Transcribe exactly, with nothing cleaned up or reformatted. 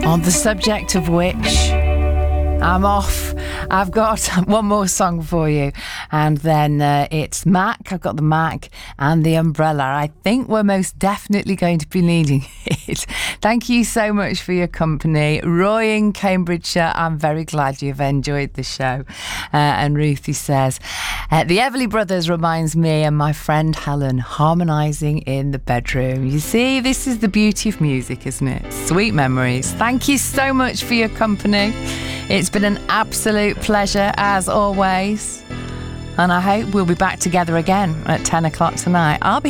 On the subject of which, I'm off. I've got one more song for you, and then uh, it's Mac. I've got the Mac and the umbrella. I think we're most definitely going to be needing it. Thank you so much for your company. Roy in Cambridgeshire, I'm very glad you've enjoyed the show. Uh, and Ruthie says, uh, the Everly Brothers reminds me and my friend Helen harmonising in the bedroom. You see, this is the beauty of music, isn't it? Sweet memories. Thank you so much for your company. It's been an absolute pleasure, as always. And I hope we'll be back together again at ten o'clock tonight. I'll be